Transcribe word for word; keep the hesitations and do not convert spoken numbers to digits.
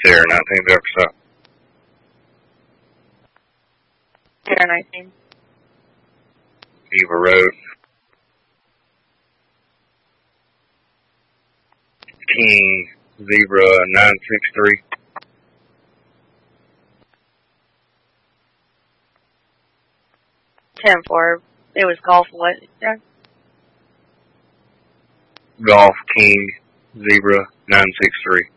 Sierra nineteen, Delta South. Sierra nineteen. Eva Road. King Zebra nine six three. ten four. It was golf what? Yeah. Golf King Zebra nine six three.